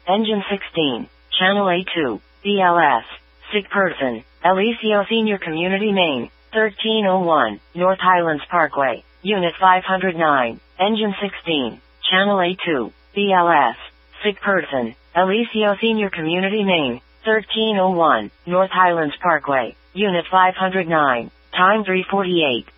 Engine 16, Channel A2, BLS. Sick person, Eliseo Senior Community Main, 1301, North Highlands Parkway, Unit 509, Engine 16, Channel A2, BLS. Sick person, Eliseo Senior Community Main, 1301, North Highlands Parkway, Unit 509, time 3:48.